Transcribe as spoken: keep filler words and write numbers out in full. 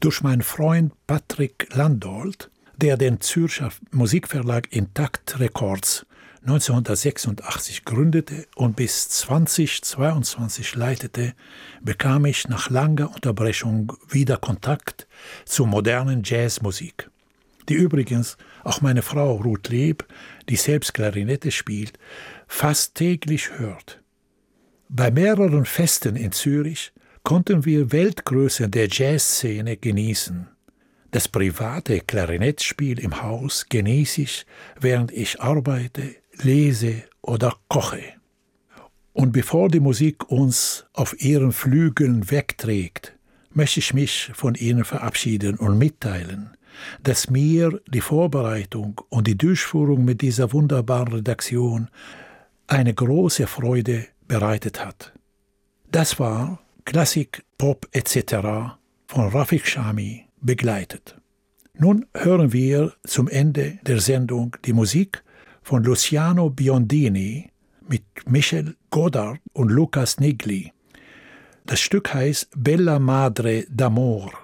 durch meinen Freund Patrick Landolt, der den Zürcher Musikverlag Intakt Records neunzehnhundertsechsundachtzig gründete und bis zweitausendzweiundzwanzig leitete, bekam ich nach langer Unterbrechung wieder Kontakt zur modernen Jazzmusik, die übrigens auch meine Frau Ruth Leeb, die selbst Klarinette spielt, fast täglich hört. Bei mehreren Festen in Zürich konnten wir Weltgröße der Jazzszene genießen. Das private Klarinettspiel im Haus genieße ich, während ich arbeite, lese oder koche. Und bevor die Musik uns auf ihren Flügeln wegträgt, möchte ich mich von Ihnen verabschieden und mitteilen, dass mir die Vorbereitung und die Durchführung mit dieser wunderbaren Redaktion eine große Freude bereitet hat. Das war Klassik, Pop et cetera von Rafik Shami begleitet. Nun hören wir zum Ende der Sendung die Musik von Luciano Biondini mit Michel Godard und Lucas Nigli. Das Stück heißt Bella Madre d'Amor.